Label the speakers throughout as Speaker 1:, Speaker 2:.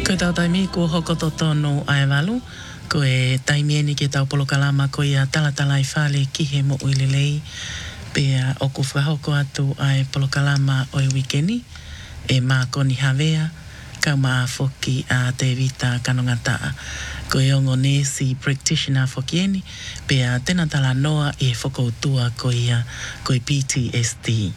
Speaker 1: Ko tau taimi ko hoko to tono ai walu. Ko e taimi ni ke tau polokalama ko ia talatala i whale ki he mo uilelei. Pea o ku whahoko atu ai polokalama o i wikeni. E mā koni hawea. Kau maa foki a te vita kanongataa. Ko e ongo nesi practitioner foki eni. Pea tena tala noa e whoko utua ko ia ko i PTSD.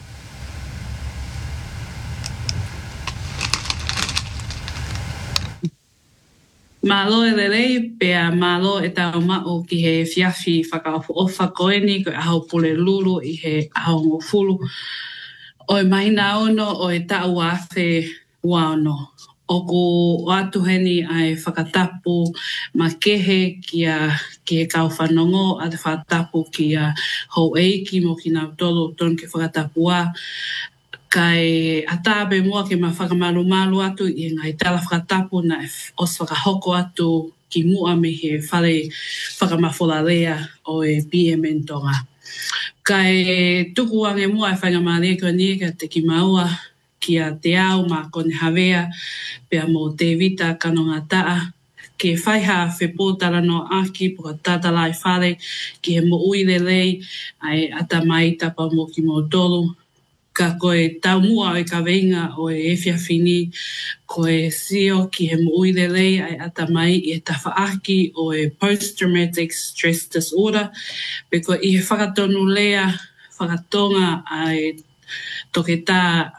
Speaker 2: Malo e lelei, pea malo e tau mao ki he fiafi whakaofu o whakoeni, ko e aho pule lulu i he aho ngofulu. O e mahina ono o e tau awhe wano. O ko atuheni ai whakatapu ma kehe ki e kau whanongo a te whakatapu ki a hou eiki mo ki nau tolo ton ke whakatapua. Kai atabe mua ke ma whakamaru atu i ngai tala whakatapu na os whakahoko atu ki mua me he whare whakamawholalea o e BMN tonga. Kai tuku ange mua e whangamare ko ni ka te ki maua ki a te au ma kone hawea pea mo te vita kanonga taa. Ke whaiha whepōtara no aki puka tātala i whare ki he mo uilelei ai atamai tapa mo ki mo tolu. Ka koe tau mua o e kaweinga o e whiawhini, koe sio ki he muuilelei ai atamai i e tawhaaki o e post-traumatic stress disorder, pe koe i he whakatonu lea, whakatonga ai toke tā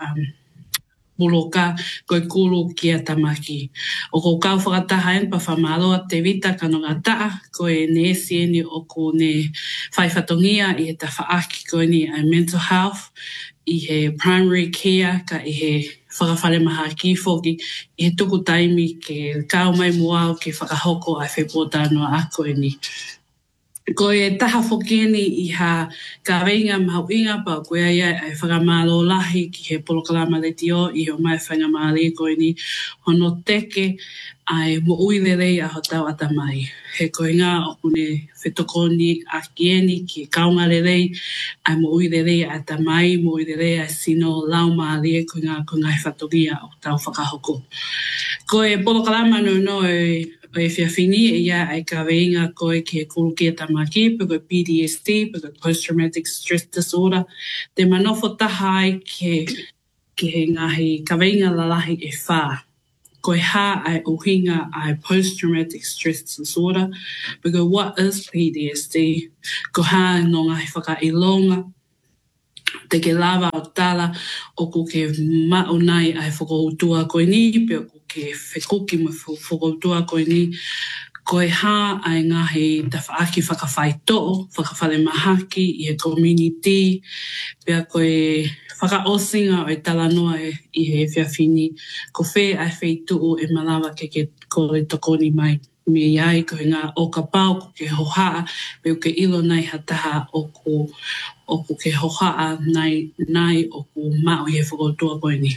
Speaker 2: muloka koe kuru ki a tamaki. O ko kau whakataha en pa whamaloa te vita kanonga taa, koe ne sieni o ko ne whaiwhatongia i e tawhaaki koe ni ai mental health, i he primary care ka i he whakawhare maha ki whoki i he tuku taimi ke kao mai mua o ke whakahoko ai whepota no a koe ni. Ko e taha whokeni i ha kaweinga mahauinga pa koe ai ai whakamalo lahi ki he polokalama leti o i ho mai whangamare koe ni hono teke ai mo uilelei a ho tau atamai. He koe ngā o kune whetokoni a kieni ki kaunga lelei ai mo uilelei a tamai, mo uilelei a sino lau maalie koe ngā whatogia o tau whakahoko. Ko e polokalama no e whiawhini e ia ai ka weinga koe ki e kuru ki e tamaki, pe koe PTSD, pe koe post-traumatic stress disorder. Te manofo taha ai ke he ngahi ka weinga lalahi e whā. Koe ha ai uhinga ai post-traumatic stress disorder, pe koe what is PTSD? Ko ha no ngahi whakailonga, te ke lava o tala o ko ke maunai ai whakoutua koe ni, pe o ke whekuki mo whakoutua koe ni, koe ha ai ngahi ta whaaki whakawhaito'o, whakawhare mahaki i he community, pea koe whakaosinga o e talanoa i he whiawhini, ko whē ai wheituu e malawa ke koe tokoni mai. Me iai koe ngā oka pau ko ke hohaa, peo ke ilo nei hataha o ko ke hohaa nai o ko mao i he whakoutua koe ni.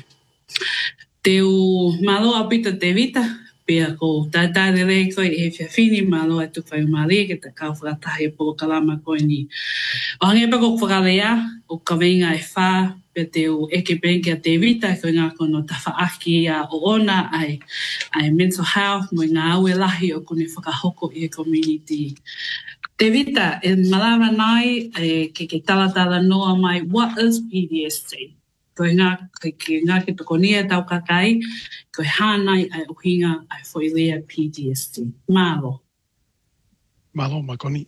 Speaker 2: Teu maloa pita te vita, pea ko tātārere koe i he whiawhini, maloa e tuwhai umare ke ta kau whakatahi e polokalama koe ni. O hange pa ko whakalea, o ka weinga e whā, pea teu eke penke a te vita, koe ngā kono ta whaaki a o ona ai mental health, mo ngā aue lahi o kone whakahoko i he community. Te vita, e malawa nai, ke talatala noa mai, what is PTSD? Koe ngā ke tokonia tau kakai, koe hānai ai uhinga ai whoilea PTSD. Malo.
Speaker 3: Malo, Makoni.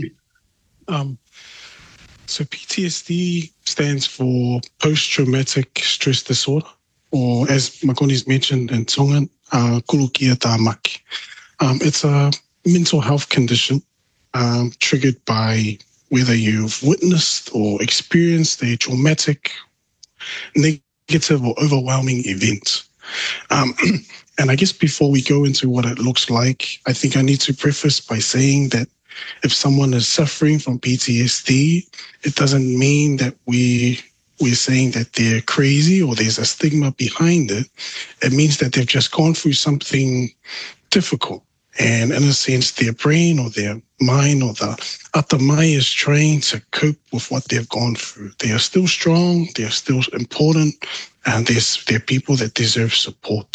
Speaker 3: So PTSD stands for post-traumatic stress disorder, or as Makoni's mentioned in Tongan, kulukia tāmaki. It's a mental health condition triggered by whether you've witnessed or experienced a traumatic, negative or overwhelming event. And I guess before we go into what it looks like, I think I need to preface by saying that if someone is suffering from PTSD, it doesn't mean that we're saying that they're crazy or there's a stigma behind it. It means that they've just gone through something difficult. And in a sense, their brain or their mind or the atamai is trying to cope with what they've gone through. They are still strong, they are still important, and they're people that deserve support.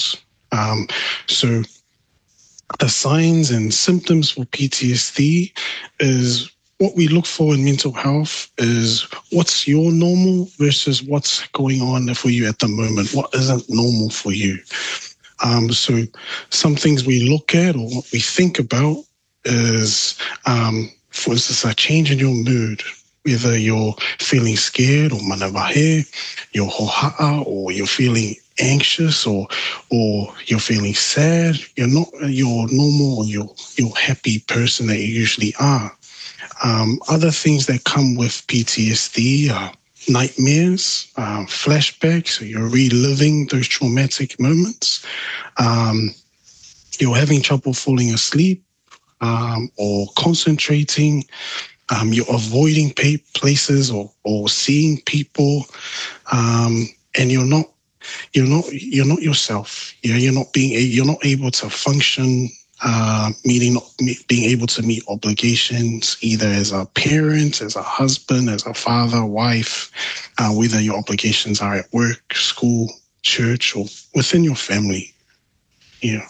Speaker 3: So the signs and symptoms for PTSD is what we look for in mental health is what's your normal versus what's going on for you at the moment. What isn't normal for you? So some things we look at or what we think about is, for instance, a change in your mood. Whether you're feeling scared or manavahe, you're hoha'a, or you're feeling anxious or you're feeling sad, you're not your normal or your happy person that you usually are. Other things that come with PTSD are nightmares, flashbacks, so you're reliving those traumatic moments. You're having trouble falling asleep or concentrating. You're avoiding places or seeing people, and you're not yourself. You're not able to function, being able to meet obligations either as a parent, as a husband, as a father, wife, whether your obligations are at work, school, church, or within your family. Yeah.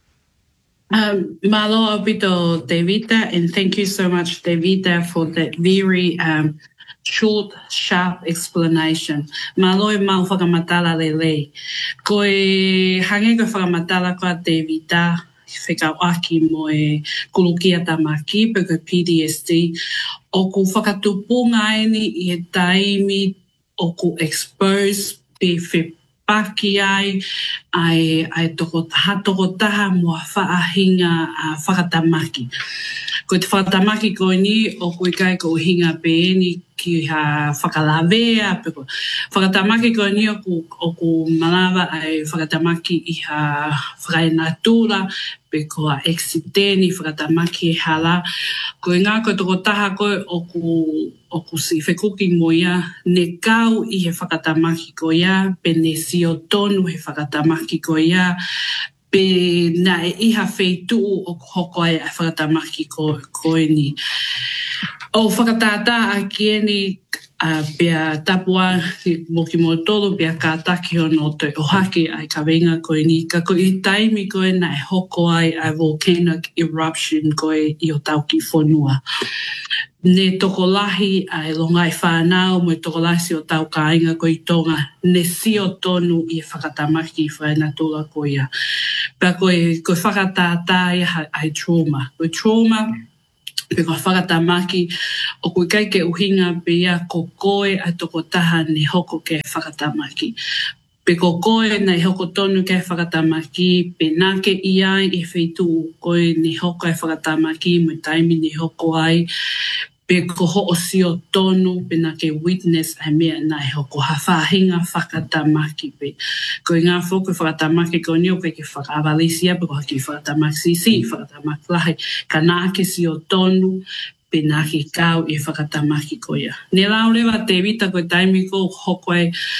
Speaker 2: Malo Obito Devita, and thank you so much, Devita, for that very short, sharp explanation. Malo e mau whakamatala lele. Ko e hange ko whakamatala ko a Devita, whekau aki mo e kulukia tamaki, pe ko PTSD, o ku whakatupunga eni I e taimi o ku expose pe paki ai toko taha mua whaahinga whakatamaki. Ko te whakatamaki ko ni o koe kai ko hinga pe ni ki ha whakalavea. Whakatamaki ko ni o ku malawa ai whakatamaki I ha whakainatura pe ko a exiteni whakatamaki hala. Ko ngā ko toko taha ko o ku si whekuki mo ia ne kau I he whakatamaki ko ia pe ne sio tonu he whakatamaki ko ia pe na e iha wheitu o hoko ai whakatamaki ko ni. O whakatata a kieni pia tapua mo ki mo tolo pia kātaki ono te ohaki ai ka venga ko ni. Ka ko I taimi ko na e hoko ai a volcanic eruption ko I o tauki whonua. Ne tokolahi ai longai whanau mo tokolasi o tau kāinga ko I tonga ne sio tonu I whakatamaki whaina tula ko ia. Pea koe whakatata ia ai trauma. Koe trauma, pe koe whakatamaki o koe kai ke uhinga pe ia ko koe ai toko taha ne hoko ke whakatamaki. Pe ko koe nei hoko tonu ke whakatamaki, pe nake iai I wheitu koe ne hoko ai whakatamaki, mo taimi ne hoko ai, pe ko ho sio tonu, pe nake witness ai mea nai hoko hawhahinga whakatamaki pe. Ko ngā whoku whakatamaki ko ni o pe ke whakaawalisia, pe ko haki whakatamaki si, whakatamaki lahi, ka nake sio tonu, pe nake kau I whakatamaki ko ia. Ne lau lewa te vita koe taimi ko hoko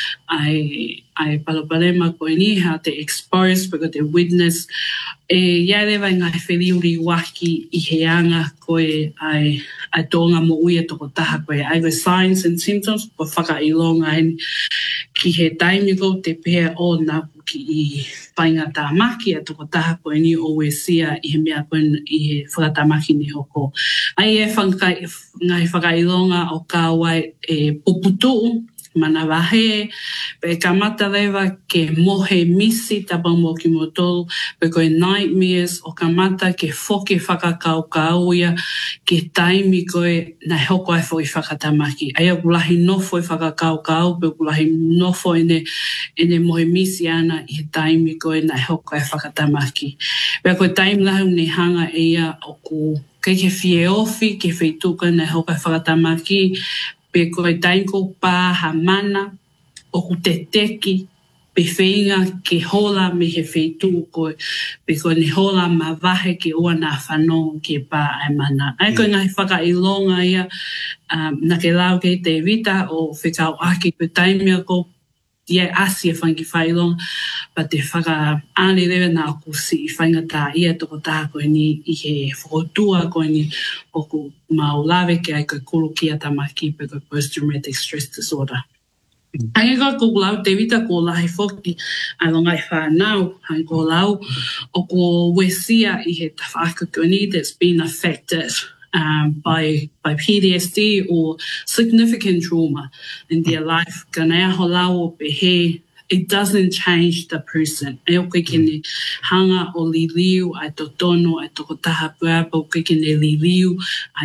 Speaker 2: ai palopalema ko ni ha te expose, pe ko te witness, ia lewa ngai whiriuri waki I he anga koe ai tonga mo uia toko taha koe ai the signs and symptoms ko whakailonga ai ki he taimi ko te pēr o nā ki I whainga tāmaki a toko taha koe ni o we sia I he mea koe I he whakatamaki ni hoko. Ai ngai whakailonga o kāwai puputu mana wahe, pe kamata lewa ke mohe misi tapang mo ki mo tolu, pe koe nightmares o kamata ke whoke whakakau kauia, ke taimi koe na hoko ai whoi whakatamaki. Ai o kulahi nofo I whakakau kau, pe kulahi nofo ene mohe misi ana I he taimi koe na hoko ai whakatamaki. Pe koe taimi lahu ne hanga ia o ku kei ke fie ofi, ke wheituka na hoko ai whakatamaki, pe koe tainko pā ha mana o ku te teki, pe whainga ke hola me he wheitu koe, pe koe ne hola ma wahe ke ua nā whanau ke pā ai mana. Ai koe ngai whakailonga ia, na ke lau ke te vita o whekau aki koe taimia ko, ia asia whangi whailonga, pa te whaka ane lewe nā ku si I whainga tā ia toko tā koe ni I he whakotua koe ni o ku maulawe ke ai koe kuru kia tamaki pe koe post-traumatic stress disorder. Hangi ko lau te vita ko lahi foki a longa I whanau. Hangi ko lau o ko wesia I he tawhakakoni that's been affected by PTSD or significant trauma in their life. Ka nea ho lau o pehe, it doesn't change the person. E o koe kene hanga o liliu, ai to tono, ai toko taha puapa, o koe kene liliu,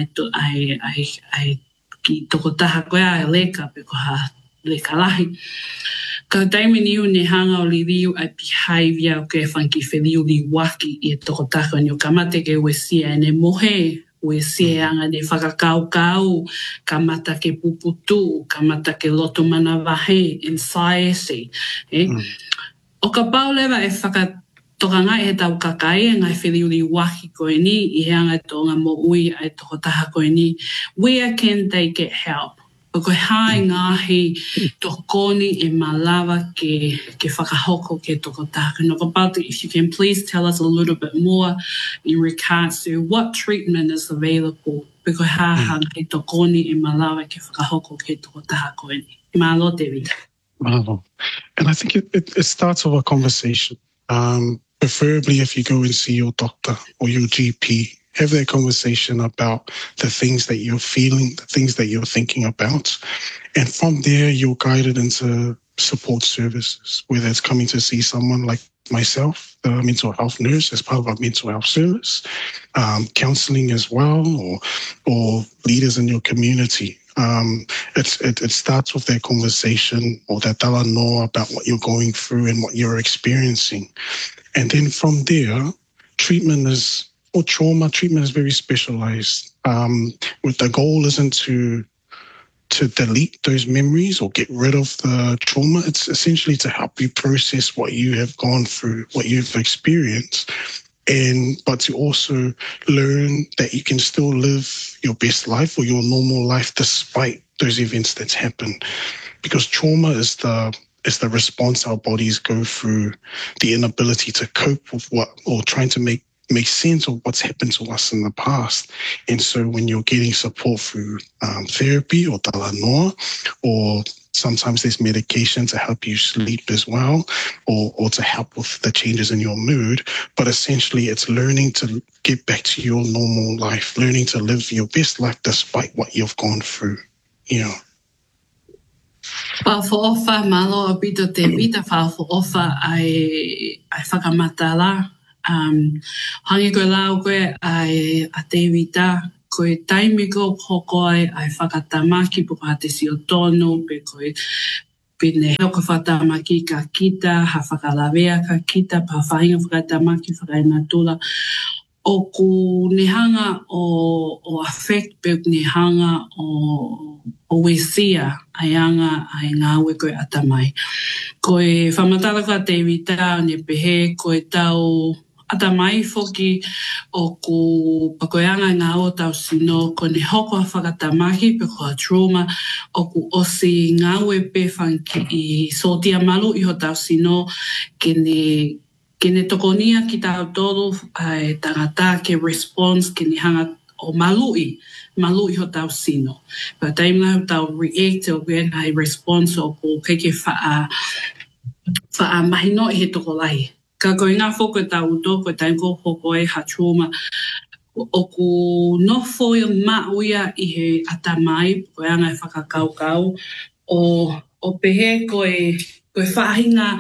Speaker 2: ai ki toko taha koe ai leka, peko ha le kalahi. Ka taimi niu ne hanga o liliu ai behavior o ke whanki wheliu li waki I toko taha ni o kamate ke wesia ne mohe wesia anga ne whakakau-kau, kamata ke puputu, kamata ke loto mana wahe, anxiety. O ka pau lewa e toka ngai he tau kakai e ngai wheliu li waki koe ni, I he anga tonga mo ui ai toko taha koe ni, where can they get help? O koe hae ngahi tokoni e malawa ke whakahoko ke toko taha. No ka pau, if you can please tell us a little bit more in regards to what treatment is available. Because hae tokoni e malawa ke whakahoko ke toko taha koe ni. Malo te vita.
Speaker 3: Wow. And I think it starts with a conversation. Preferably if you go and see your doctor or your GP, have that conversation about the things that you're feeling, the things that you're thinking about. And from there, you're guided into support services, whether it's coming to see someone like myself, the mental health nurse as part of our mental health service, counseling as well, or leaders in your community. It starts with that conversation or that talanoa about what you're going through and what you're experiencing. And then from there, trauma treatment is very specialized. With the goal isn't to delete those memories or get rid of the trauma. It's essentially to help you process what you have gone through, what you've experienced, but to also learn that you can still live your best life or your normal life despite those events that's happened. Because trauma is the response our bodies go through, the inability to cope with or trying to make sense of what's happened to us in the past. And so when you're getting support through therapy or talanoa, or sometimes there's medication to help you sleep as well, or to help with the changes in your mood. But essentially it's learning to get back to your normal life, learning to live your best life despite what you've gone through.
Speaker 2: Whawhoofa malo a pito te vita whawhoofa ai whakamatala. Hangi koe lau koe ai a te vita, koe taimi ko hokoi ai whakatamaki po ka te si o tono, pe koe pine heo ka whatamaki ka kita, ha whakalawea ka kita, pa whahinga whakatamaki whakaina tula. O ku nehanga o affect pe nehanga o wesia aianga ai ngāwe koe atamai. Koe whamatala ka te vita ne pehe koe tau atamai foki o ku pakoeanga ngā o tau sino ko ne hoko a whakatamaki pe koa trauma o ku osi ngāwe pe whanki I sotia malu I ho tau sino kene tokonia ki tau tolu ai tangata ke response kene hanga o malui ho tau sino. Pero taimla ho tau react o kuen ai response o ko keke wha mahino I he tokolahi. Ka koe ngā whoko tau uto koe taimko hoko e ha trauma o ku nofo I mauia I he atamai koe angai whakakau-kau o pehe koe whahinga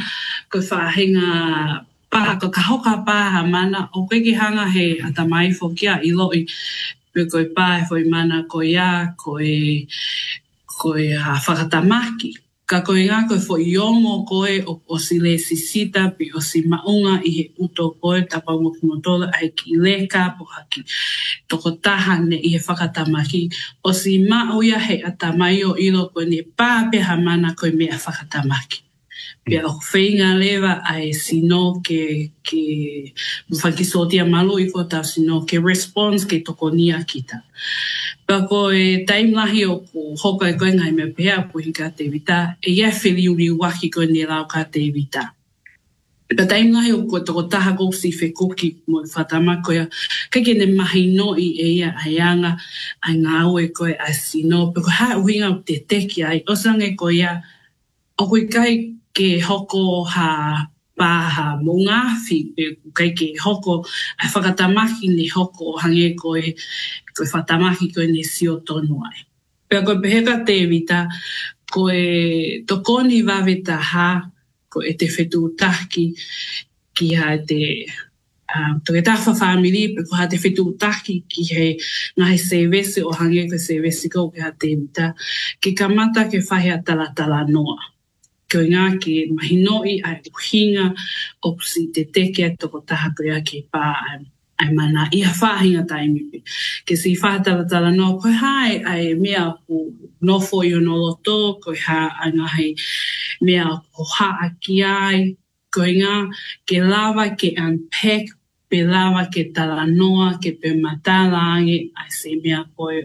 Speaker 2: paha ko ka hoka paha mana o koe ki hanga he atamai whokia I loi pe koe pae foi mana koe ia koe whakatamaki. Ka koe ngā koe fo iongo koe o sile sisita pi o si maunga I he uto koe tapa mokumotola ai ki leka po haki toko taha ne I he whakatamaki o si mauia he atamai o ilo koe ne pāpeha mana koe mea whakatamaki. Pia o whainga lewa ai sino ke whakisotia malu I ko tau sino ke response ke toko nia kita. Pia koe taimlahi o ku hoka koe ngai me pēa puhi ka te vita e ia whiliuri waki koe ne lau ka te vita. Pia taimlahi o ko toko taha kosi whekoki mo whatama koe ka kene mahi noi e ia ai anga ai ngā oe koe ai sino. Pia koe hae uhinga o te teki ai osange koe ia o koe kai ke hoko ha paha mongafi pe kai ke hoko ai whakatamaki ni hoko hange koe whatamaki koe ni sio tonu ai. Pea koe peheka te vita koe tokoni waweta ha ko e te whetu taki ki ha te toke tafa family pe ko ha te whetu taki ki he ngahi sevesi o hange koe sevesi ko ke ha te vita ke kamata ke whahea tala noa. Ko ngā ke mahinoi ai uhinga o si te teke a toko taha koe a ke pā ai mana ia whahinga taimipi. Ke si whahatala no koe hai ai mea ku nofo i ono loto, koe ha ai ngahi mea ko haa ki ai, koe ngā ke lawa ke unpack, pe lawa ke tala noa, ke pe matalangi, ai se mea koe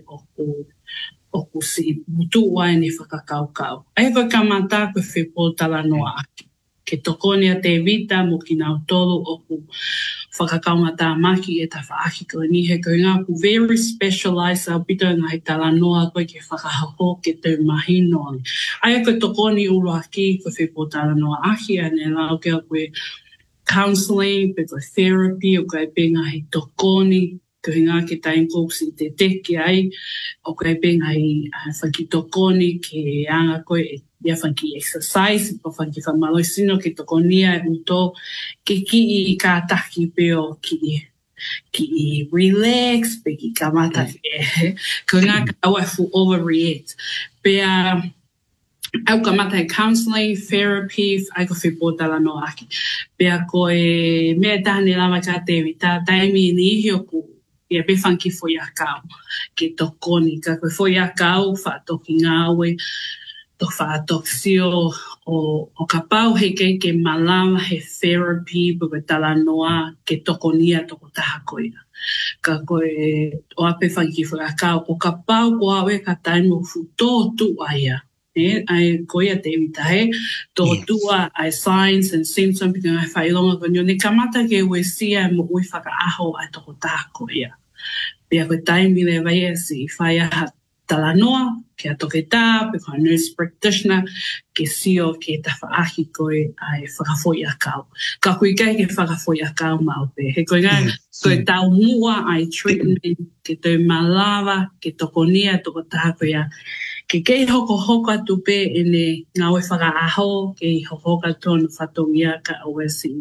Speaker 2: o ku si mutu wai ni whakakaukau. Ai koe kamata koe whepo tala noa aki. Ke tokoni a te vita mo ki nau tolu o ku whakakaunga tā maki e ta whaaki koe ni he koe ngā ku very specialized au pito ngai tala noa koe ke whakahaho ke te mahino. Ai koe tokoni uru aki koe whepo tala noa aki ane lau ke koe counselling, pe koe therapy o koe pe ngai tokoni koe ngā ke tainko si te teke ai, o koe pe ngai whakitokoni ke anga koe ia whanki exercise, po whanki whamaloi sino ke tokonia e uto, ke ki i ka taki peo ki i relax, pe ki kamata ko ngā ka awa fu overreact. Pea au kamata e counselling, therapy, ai ko whipotala no aki. Pea koe mea tahani lama ka te vita, taimi ni ihi o ku ia pe whanki foi a kau ke tokoni, ka koe foi a kau, whaatoki ngāwe, to whaatoksio o ka pau he kei ke malawa he therapy, pe koe tala noa ke tokonia toko taha koea. Ka koe o ape whanki foi a kau, o ka pau ko awe ka taimo futo tu aia. Ai koea te imita he, tō tua ai signs and symptoms, pika ngai whailonga konyo, ne kamata ke ue sia mo ui whakaaho ai toko taha koea. Pea koe taimi le vai e si whaiaha tala noa, ke atoke tā, pe koe nurse practitioner, ke sio ke ta whaahi koe ai whakafoi a kau. Ka koe kai ke whakafoi a kau maupe. He koe ngai, koe tau mua ai treatment, ke te malawa, ke tokonia toko taha koea. Ke kei hoko atu pe ene ngā ue whakaaho, ke hoko tonu whatongia ka uesi.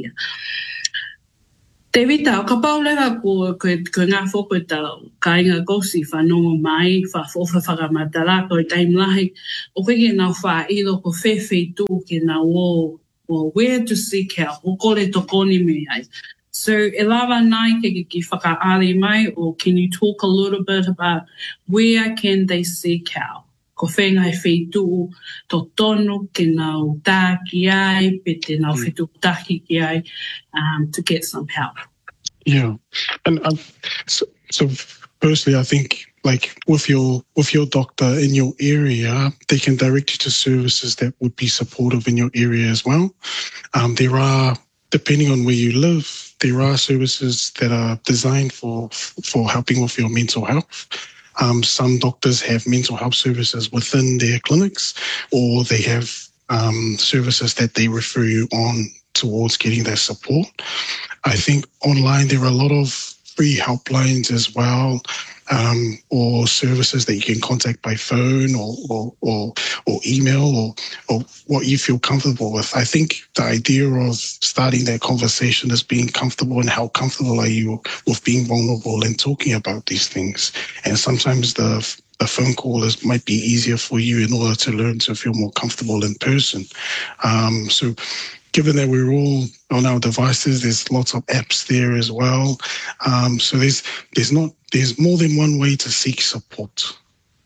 Speaker 2: Te vita, o ka paulewa ko ngā whoko tau, ka inga kosi whanongo mai, whafofa whakamatala, koe taimlahi, o koe ke nau whailo ko whewhi tū ke nau o where to seek help, o kore tokoni me ai. So, e lawa nai ke whakaari mai, or can you talk a little bit about where can they seek help? Ko whengai whetū to tonu ke nau tā ki ai, pe te nau whetū taki ki ai, to get some help.
Speaker 3: Yeah, and so personally, I think like with your doctor in your area, they can direct you to services that would be supportive in your area as well. There are, depending on where you live, there are services that are designed for helping with your mental health. Some doctors have mental health services within their clinics, or they have services that they refer you on towards getting that support. I think online there are a lot of free helplines as well, or services that you can contact by phone or email or what you feel comfortable with. I think the idea of starting that conversation is being comfortable, and how comfortable are you with being vulnerable and talking about these things. And sometimes the phone call might be easier for you in order to learn to feel more comfortable in person. So given that we're all on our devices, there's lots of apps there as well. So there's more than one way to seek support.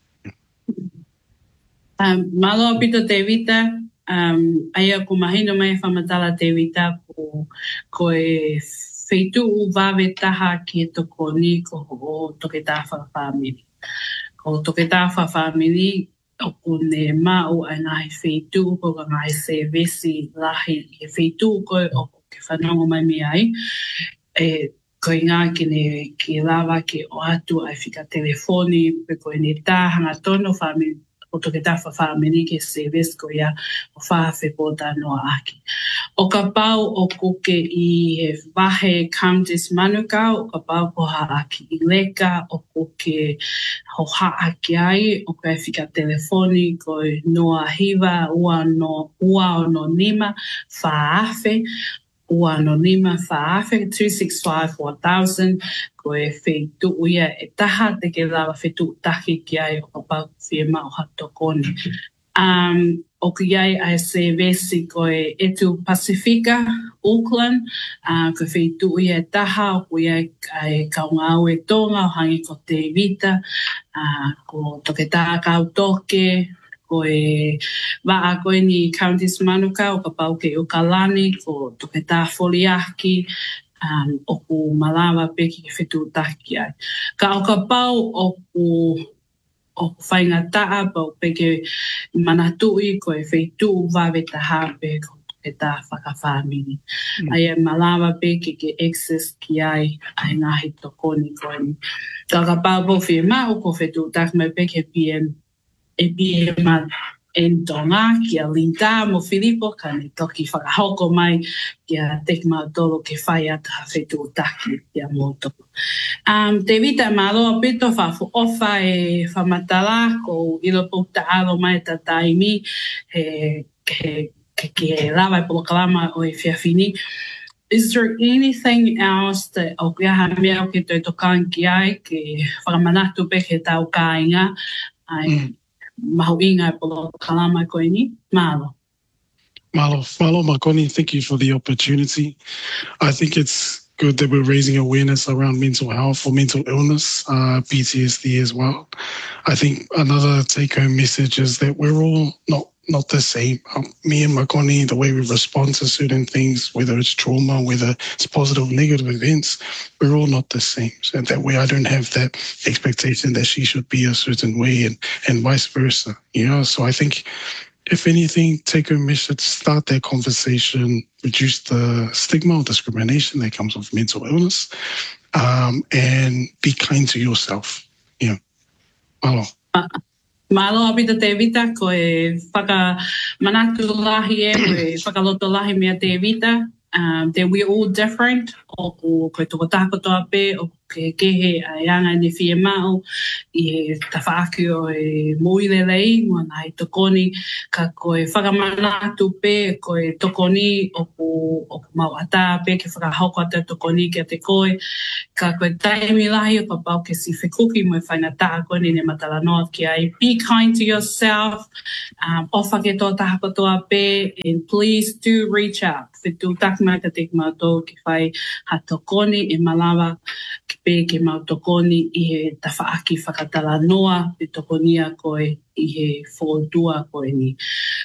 Speaker 2: Malo pito te vita, aia ko mahino mai whamatala te vita ko e wheitu u wawe taha ki e toko ni ko o toke tāwha whamiri. Ko toke tāwha whamiri, o kune mau ai ngahi wheitu ko ka ngahi se vesi lahi e wheitu ko o ke whanongo mai mi ai. Ko i ngā ke lawa ke o atu ai whika telefoni, pe ko e ne tāhanga tono whamiri o toke tafa whamini ke service ko ia o whawhi pōta noa aki. O ka pau o kuke I he wahe Countess Manukau, o ka pau ko haaki I leka, o kuke ho haaki ai, o ka whika telefoni ko noa hiva, ua no nima, whaafe, ua no nima whaafe, 265-4000, ko e whetu uia e taha te ke lawa whetu taki ki ai o ka pau whiema o hatokoni. O ki ai ai se vesi ko e Etu Pacifica, Auckland, ko whetu uia e taha, o kui ai kaunga au e tonga, o hangi ko te vita, ko toke taha kau toke, ko e waa koe ni Countess Manukau, o ka pau ke Ukalani, ko toke taha foliaki, o ku malawa peki ke whetu taki ai. Ka o ka pau o ku whainga taa, pau peke manatui ko e wheitu wawe taha pe ko e tā whakawhamini. Ai e malawa peke ke access ki ai ngahi tokoni koe ni. Ka ka pau po whie mao ko whetu taki mai peke PM en tonga ki a Linda mo Filipo ka ni toki whakahoko mai ki a tekma tolo ke whai ata whetu taki ki a mōtoko. Te vita māloa pito whafu ofa e whamatala ko ilo pukta alo mai ta taimi ke lawa e polokalama o e whiawhini. Is there anything else that o kia ha mea o ke toi tokan ki ai ke whakamanatu peke tau kāinga ai mahu inga e polokalama koe ni? Malo.
Speaker 3: Malo Makoni, thank you for the opportunity. I think it's good that we're raising awareness around mental health or mental illness, PTSD as well. I think another take-home message is that we're all not the same. Me and Makoni, the way we respond to certain things, whether it's trauma, whether it's positive, negative events, we're all not the same. So that way I don't have that expectation that she should be a certain way and vice versa. You know, so I think if anything, take-home message, start that conversation, reduce the stigma or discrimination that comes with mental illness, and be kind to yourself. Yeah. Malo.
Speaker 2: Malo apita te vita ko e whakamanatu lahi e, ko e whakaloto lahi mea te vita. That we're all different. O koe toko tākotoa pe, o ke kehe a ianga ne whie mao, I ta whaaki o e moilelei, mua nai tokoni, ka koe whakamanatu pe, koe tokoni o ku mau ata pe, ke whakahoko ata tokoni ki a te koe, ka koe taimi lahi o ka pau ke si whikuki mo e whaina taa koe ni ne matala noa ki ai. Be kind to yourself, ofa ke tō tākotoa pe, and please do reach out. Whetu takma ka te mautō ki whai ha tokoni e malawa ki pē ke mautokoni I he tawhaaki whakatala noa pe tokonia koe I he whōtua koe ni.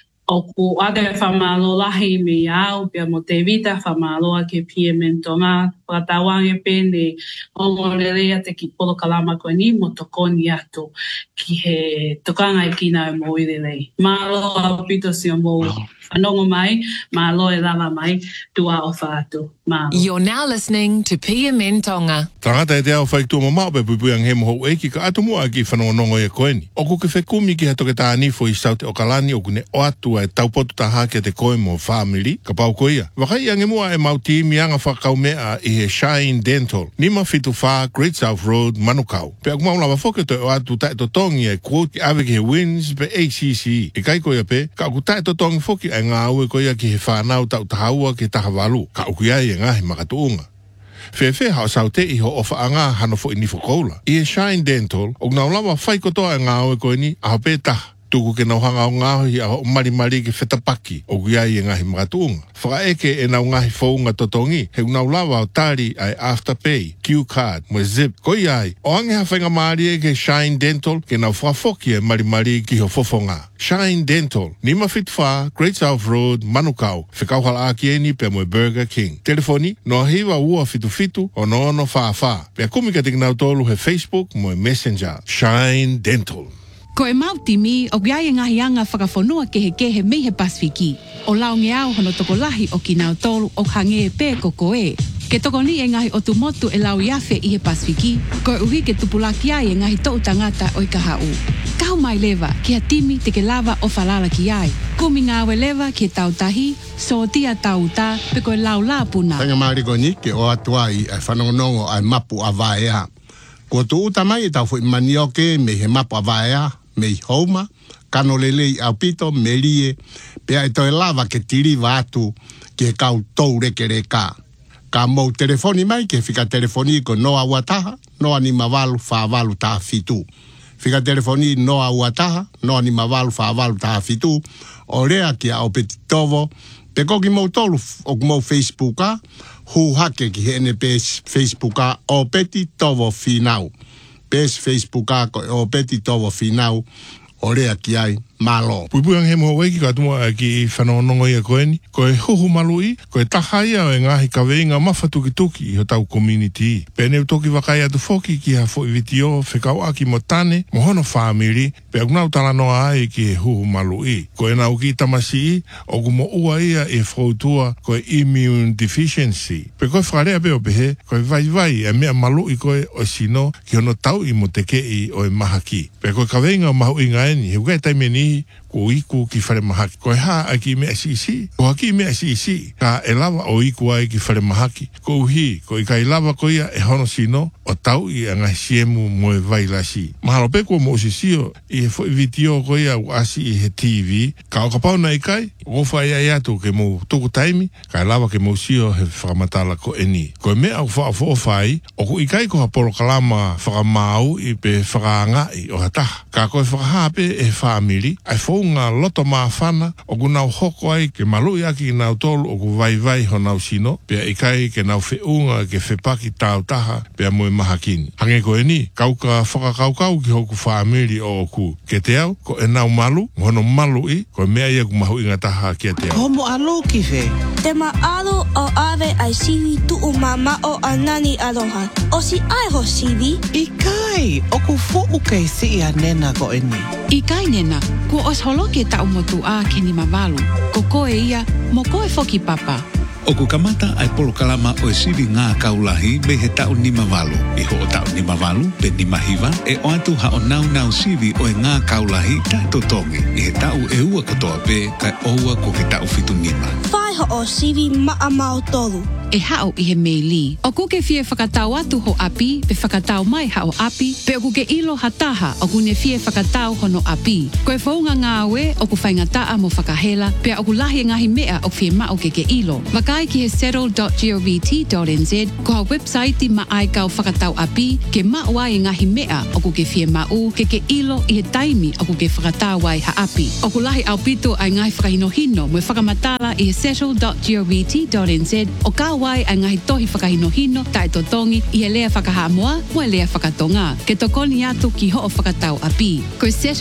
Speaker 2: O ku ake whamalo lahi me iau, pia mo te vita whamaloa ke PM en tonga, whakatawange pene o morerea te ki polokalama koe ni, mo tokoni atu ki he tokanga I kina e mo irelei. Malo au pito si o mo anongo mai, malo e lava mai, tua o whaatu.
Speaker 4: You're now listening to PMN Tonga.
Speaker 5: Tangata e te au whaiktua mo mau pe pupuang he moho eki ka atu mua ki whanongonongo e koe ni. O ku ke whekumi ki hatoke tā nifo I saute o kalani o kune o atua e taupotu taha ki te koe mo family, ka pau koe ia. Wakai ange mua e mauti mianga whakaumea I he Shine Dental, Nima Fitu Wha, Great South Road, Manukau. Pe aku maulawa whoke to o atu tae to tongi e quote ki awe ki he wins pe ACC. E kai koe pe, ka aku tae to tongi whoki e ngā aue koe ki he whanau tau tahaua ki tahawalu. Ka uku ia ngahi makatuunga. Whewhe hao sau te iho o whaanga hano fo inifo koula. I e Shine Dental, o ngā lawa whai kotoa e ngā oe koe ni, aho pētaha. Tuku ke nau hanga o ngāhi a o marimari ki whetapaki o guiai e ngahi makatuunga. Whakaeke e nau ngahi whaunga totongi, he unau lawa o tari ai Afterpay, Q-Card, mo Zip. Koi ai, o ange hawhainga maari e ke Shine Dental, ke nau whafoki e marimari ki ho fofonga. Shine Dental, Nima Fitu Wha, Great South Road, Manukau. Whikauhala aki e ni pe mo Burger King. Telefoni, no hiwa ua fitu o no ono wha. Pea kumika te kinau tolu he Facebook mo Messenger. Shine Dental.
Speaker 6: Ko e mauti mi o giai ngahi anga whakafonua kehe mei he Pasifiki. O launge au hono toko lahi o ki nau tolu o hange e pē ko koe. Ke toko ni e ngahi o tumotu e lau iafe I he Pasifiki. Ko e uhi ke tupulaki ai e ngahi tou tangata o I ka hau. kau mai lewa kia timi te ke lava o falala ki ai. Kumi ngā we lewa ki tau tahi, so tia tau ta, pe koe lau la puna.
Speaker 7: Tanga marikoni ke o atuai ai whanongonongo ai mapu a vaea. Ko tu uta mai e tau fui manioke me he mapu a vaea, me i houma, kano lelei au pito, me lie, pea e toi lava ke tiri vatu ke kau tou reke reka. Ka mou telefoni mai ke fika telefoni ko noa uataha, noa ni mavalu whaavalu taha fitu. Fika telefoni noa uataha, noa ni mavalu whaavalu taha fitu, o rea kia au peti tovo, pe koki mou tolu o mou Facebooka, hu hake ki hene pes Facebooka o peti tovo finau. Pes Facebooka ko o peti tovo finau, o rea ki ai malo.
Speaker 5: Puipuang he moa weki ka tumua ki whanonongo ia koeni, ko e huhu malui, ko e tahaia o e ngahi ka weinga mawhatuki i ho tau community. Pene utoki wakai atu foki ki ha fo i vitio, whekau aki mo tane, mo hono whamiri, pe akunau talanoa ai ki he huhu malui. Ko e nau ki tamasi, o kumo ua ia e whautua ko e immune deficiency. Pe koe whakarea peo pehe, ko e vai e mea malui koe o sino ki hono tau i mo te kei o e mahaki. Pe koe ka weinga o mahu inga eni, he ukai taimeni ko iku ki whare mahaki. Ko e haa ai ki mea sisi. Ko haki mea sisi. Ka e lava o iku ai ki whare mahaki. Ko uhi, ko i kai lava ko ia e hono sino o tau i angai siemu mo e vailasi. Mahalo pe ko mo usisio i e fo i vitio ko ia u asi i he TV. Ka o kapau na i kai, o whai ai atu ke mo tuku taimi, ka e lava ke mo usio he whakamatala ko eni. Ko e mea u wha o whai, o ku i kai ko ha polo kalama whakamau i pe whakaangai o hataha. Ka ko e whakahape e whaamiri, ai nga loto maafana o ku nau hoko ai ke malui aki nau tolu o ku vai ho nau sino pea ikai ke nau whiunga ke whipaki tau taha pea moe mahakini. Hange ko e ni, kauka whakakaukau ki hoku whaamiri o oku. Ke te au, ko e nau malu, hono malu i, ko e mea ia ku mahu inga taha ki te au.
Speaker 8: Homo alo ki whe?
Speaker 9: Te maalo o ave ai siwi tuu mama o anani aloha. O si ai ho siwi?
Speaker 8: Ikai, o ku fuku kei si ia nena ko e ni.
Speaker 6: Ikai nena, ko os holo ke tau motu a ke ni mavalu. Ko koe ia, mo koe foki papa.
Speaker 10: O ku kamata ai polo kalama o e siwi ngā kaulahi me he tau ni mavalu. I ho o tau ni mavalu, pe ni mahiwa, e o atu ha o nau siwi o e ngā kaulahi tato tongi. I he tau e ua kotoa pe, kai oua ko ke tau fitu nima.
Speaker 9: Whai ho o siwi maa mau tolu.
Speaker 6: E hao i he meili. O ku ke fie whakatau atu ho api, pe whakatau mai hao api, pe o ku ke ilo hataha o ku ne fie whakatau hono api. Ko e whaunga ngā we o ku whaingataa mo whakahela, pe o ku lahi ngahi mea o fie mao ke ilo. Wakai ki he settle.govt.nz, ko ha website ma ai kau whakatau api, ke mao ai ngahi mea o ku ke fie mau, ke ilo i he taimi o ku ke whakatau ai ha api. O ku lahi au pito ai ngai whakahinohino mo whakamatala i he settle.govt.nz, o ka wai ai ngahi tohi whakahinohino tai totongi i he lea whakahamoa mo e lea whakatonga. Ke tokoni atu ki ho o whakatau api. Ko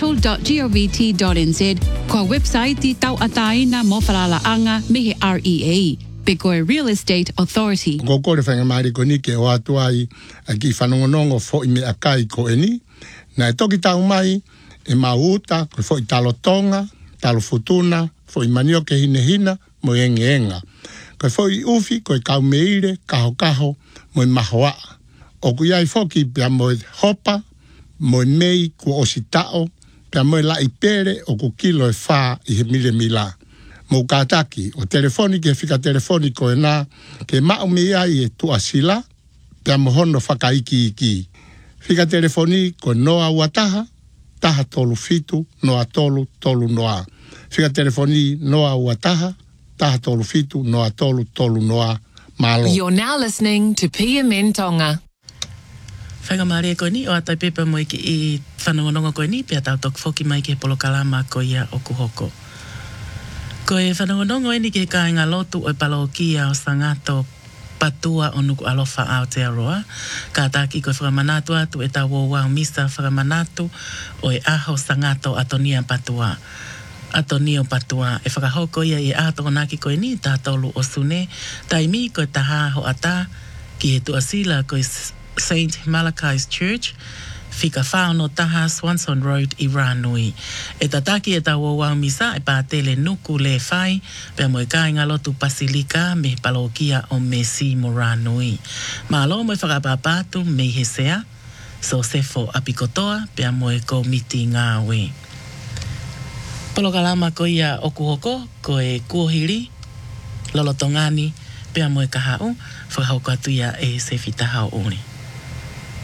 Speaker 6: settle.govt.nz, ko website tau ataina mo whalalaanga me he REA. Pe koe Real Estate Authority.
Speaker 7: Ko kore whainga maari ko ni ke o atu ai a ki whanongonongo fo i me akai ko eni. Na e toki tau mai e mauta ko fo i talo tonga, talo futuna, fo i manio ke hinehina mo enga. Ko foi ufi ko kau meire kaho mo mahoa o ku ai foki pia mo hopa mo mei ku ositao pia mo la ipere o ku kilo e fa i he mila mo kataki o telefoni ke fika telefoni ko na ke ma o me ai e tu asila pia mo hono whakaiki fika telefoni ko noa wataha taha tolu fitu noa tolu noa fika telefoni noa wataha taha tolu fitu, noa tolu noa malo.
Speaker 4: You're now listening to PMN Tonga.
Speaker 1: Whakamare koe ni, o atai pepa mo iki i whanongonongo koe ni, pia tau tok whoki mai ke polo kalama ko ia o kuhoko. Ko e whanongonongo eni ke kāinga lotu o palo kia o sangato patua o nuku alofa Aotearoa. Ka taki ko e whakamanatu atu e tau wau misa whakamanatu o e aho sangato atonia patua. Atonio patua e whakahoko ia i ato naki koe ni tātolu o sune, taimi koe taha ho ata ki he tuasila koe St. Malachi's Church, whika whaono taha Swanson Road i Ranui. E tataki e tau wau misa e pātele nuku le whai, pia moe kāinga lotu pasilika me palokia o Mesi mo Ranui. Malo moe whakapapatu me he sea, so sefo apikotoa pea moe ko miti ngā we. Polokalama ko ia okuhoko ko e kuohiri, lolotongani pea moe kahau, whakahauko atu ia e se fitahau ori.